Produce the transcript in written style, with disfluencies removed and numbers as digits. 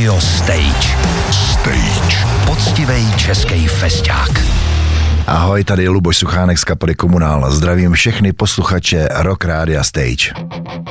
Radio Stage. Poctivej český festák. Ahoj, tady je Luboš Suchánek z kapely Komunál. Zdravím všechny posluchače Rock Rádia Stage.